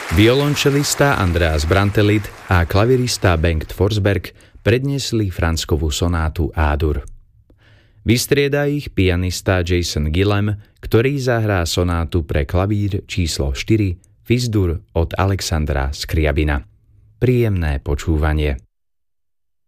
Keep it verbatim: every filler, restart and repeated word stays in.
Violončelista Andreas Brantelid a klavirista Bengt Forsberg predniesli Franzskovú sonátu A-dur. Vystrieda ich pianista Jason Gillem, ktorý zahrá sonátu pre klavír číslo štyri Fis-dur od Alexandra Skriabina. Príjemné počúvanie.